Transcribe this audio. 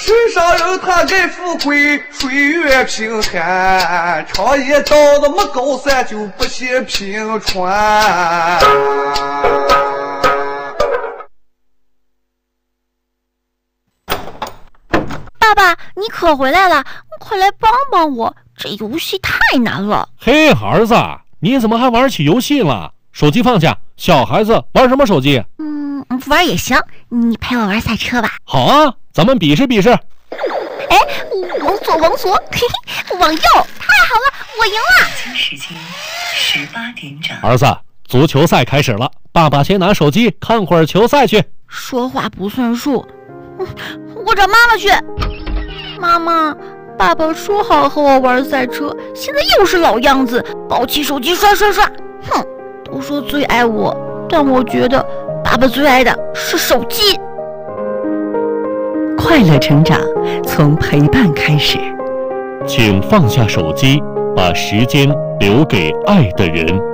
世上有他给富贵，岁月平坦。长夜到了没高山，就不嫌平川。 爸爸，你可回来了，快来帮帮我，这游戏太难了。 嘿，儿子，你怎么还玩起游戏了？手机放下，小孩子玩什么手机？ 玩也行，你陪我玩赛车吧。 好啊，咱们比试比试。 哎，往左，嘿嘿，往右，太好了，我赢了。 时间18点整。 儿子，足球赛开始了，爸爸先拿手机看会儿球赛去。 说话不算数，我找妈妈去。妈妈，爸爸说好和我玩赛车，现在又是老样子，抱起手机刷。哼，都说最爱我，但我觉得爸爸最爱的是手机。 快乐成长从陪伴开始， 请放下手机，把时间留给爱的人。